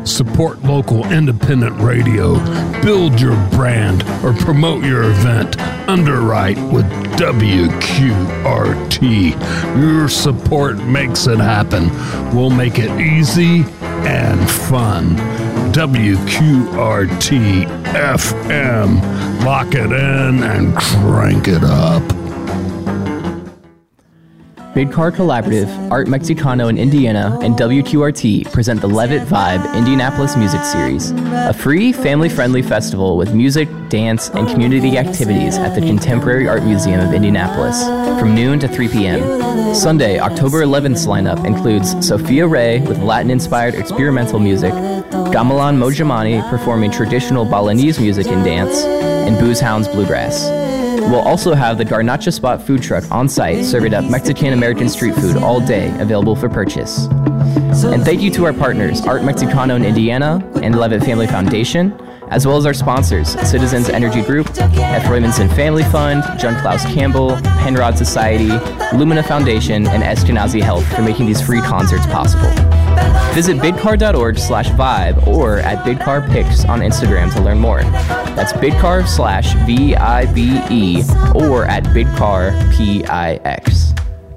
Support local independent radio, build your brand, or promote your event. Underwrite with WQRT. Your support makes it happen. We'll make it easy and fun. WQRT FM. Lock it in and crank it up. Bidcar Collaborative, Art Mexicano in Indiana, and WQRT present the Levitt Vibe Indianapolis Music Series, a free, family-friendly festival with music, dance, and community activities at the Contemporary Art Museum of Indianapolis from noon to 3 p.m. Sunday, October 11th's lineup includes Sophia Ray with Latin-inspired experimental music, Gamelan Mojamani performing traditional Balinese music and dance, and Booze Hounds Bluegrass. We'll also have the Garnacha Spot food truck on site serving up Mexican-American street food all day, available for purchase. And thank you to our partners, Art Mexicano in Indiana and Levitt Family Foundation, as well as our sponsors, Citizens Energy Group, F. Roymanson Family Fund, John Klaus Campbell, Penrod Society, Lumina Foundation, and Eskenazi Health for making these free concerts possible. Visit bidcar.org/vibe or at bidcarpics on Instagram to learn more. That's bidcar/VIBE or at bidcarpix.